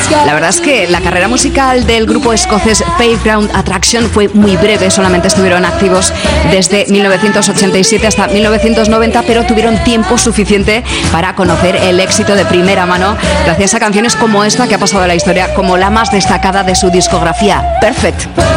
La verdad es que la carrera musical del grupo escocés Fairground Attraction fue muy breve, solamente estuvieron activos desde 1987 hasta 1990, pero tuvieron tiempo suficiente para conocer el éxito de primera mano gracias a canciones como esta, que ha pasado a la historia como la más destacada de su discografía, Perfect.